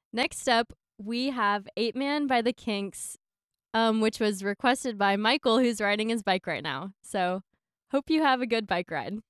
Next up, we have 8 Man by the Kinks, which was requested by Michael, who's riding his bike right now. So, hope you have a good bike ride.